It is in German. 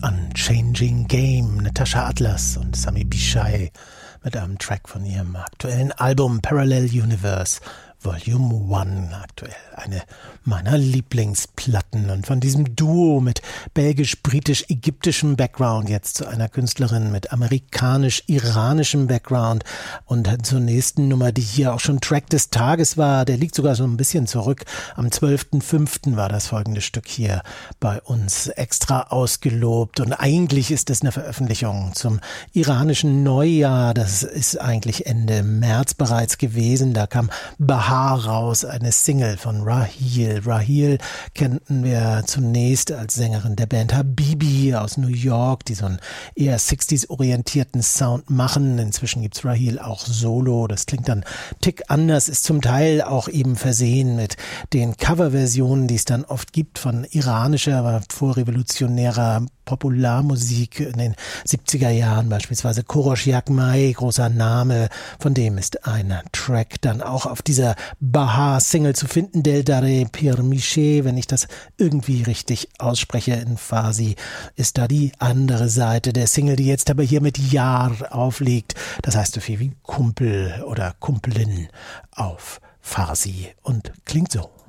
Unchanging Game, Natasha Atlas und Sami Bishai mit einem Track von ihrem aktuellen Album Parallel Universe Volume 1, aktuell eine meiner Lieblingsplatten, und von diesem Duo mit belgisch-britisch-ägyptischem Background jetzt zu einer Künstlerin mit amerikanisch-iranischem Background und zur nächsten Nummer, die hier auch schon Track des Tages war. Der liegt sogar so ein bisschen zurück. Am 12.05. war das folgende Stück hier bei uns extra ausgelobt, und eigentlich ist es eine Veröffentlichung zum iranischen Neujahr. Das ist eigentlich Ende März bereits gewesen. Da kam Bahar raus, eine Single von Raheel. Raheel kannten wir zunächst als Sängerin der Band Habibi aus New York, die so einen eher 60s-orientierten Sound machen. Inzwischen gibt's Raheel auch solo. Das klingt dann Tick anders, ist zum Teil auch eben versehen mit den Coverversionen, die es dann oft gibt von iranischer, aber vorrevolutionärer Popularmusik in den 70er Jahren, beispielsweise Korosh Yakmai, großer Name, von dem ist ein Track dann auch auf dieser Bahar-Single zu finden, Del Dare Pirmiche, wenn ich das irgendwie richtig ausspreche in Farsi, ist da die andere Seite der Single, die jetzt aber hier mit Yar aufliegt. Das heißt so viel wie Kumpel oder Kumpelin auf Farsi und klingt so.